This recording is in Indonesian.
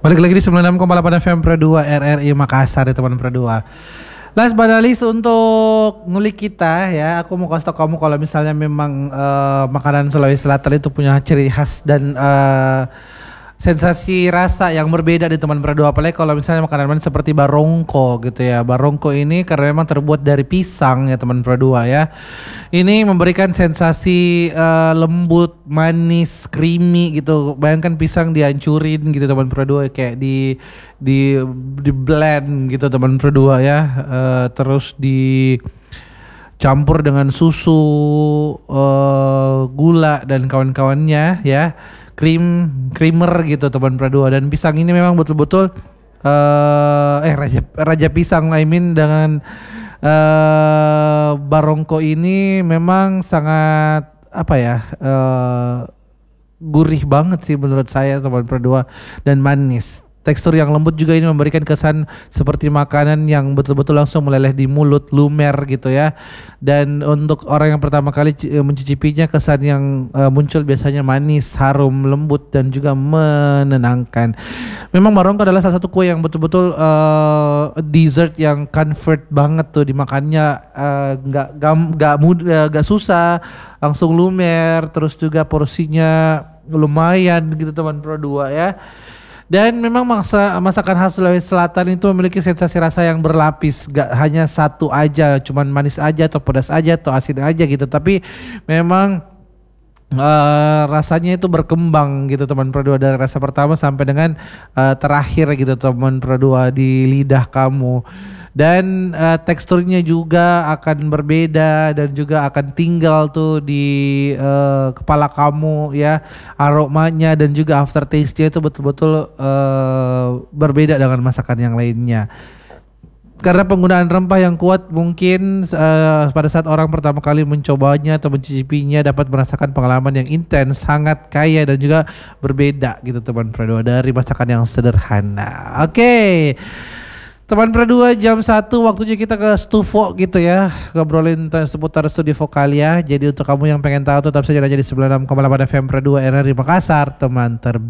Balik lagi di 96,8 FM Pro 2 RRI Makassar ya teman Pro 2. Last but not least untuk ngulik kita ya, aku mau kasih tau kamu kalau misalnya memang makanan Sulawesi Selatan itu punya ciri khas dan sensasi rasa yang berbeda di teman Pro 2. Apalagi kalau misalnya makanan seperti barongko gitu ya. Barongko ini karena memang terbuat dari pisang ya teman Pro 2 ya. Ini memberikan sensasi lembut, manis, creamy gitu. Bayangkan pisang dihancurin gitu teman Pro 2 kayak di blend gitu teman Pro 2 ya. Terus dicampur dengan susu, gula dan kawan-kawannya ya. Creamer gitu teman Pro 2. Dan pisang ini memang betul-betul raja pisang I mean dengan barongko ini memang sangat gurih banget sih menurut saya teman Pro 2 dan manis. Tekstur yang lembut juga ini memberikan kesan seperti makanan yang betul-betul langsung meleleh di mulut, lumer gitu ya. Dan untuk orang yang pertama kali mencicipinya, kesan yang muncul biasanya manis, harum, lembut dan juga menenangkan. Memang barongko adalah salah satu kue yang betul-betul dessert yang comfort banget tuh dimakannya, nggak susah, langsung lumer, terus juga porsinya lumayan gitu teman Pro 2 ya. Dan memang masakan khas Sulawesi Selatan itu memiliki sensasi rasa yang berlapis, gak hanya satu aja, cuman manis aja atau pedas aja atau asin aja gitu, tapi memang rasanya itu berkembang gitu teman Pro 2 dari rasa pertama sampai dengan terakhir gitu teman Pro 2 di lidah kamu. Dan teksturnya juga akan berbeda dan juga akan tinggal tuh di kepala kamu ya, aromanya dan juga aftertaste-nya itu betul-betul berbeda dengan masakan yang lainnya. Karena penggunaan rempah yang kuat mungkin pada saat orang pertama kali mencobanya atau mencicipinya dapat merasakan pengalaman yang intens, sangat kaya dan juga berbeda gitu teman Pro 2 dari masakan yang sederhana. Oke. Teman Pro 2 jam 1 waktunya kita ke Stufo gitu ya, ngobrolin seputar studi Vokalia. Jadi untuk kamu yang pengen tahu tetap saja aja di 96,8 FM Pro 2 RRI Makassar, teman terbaik.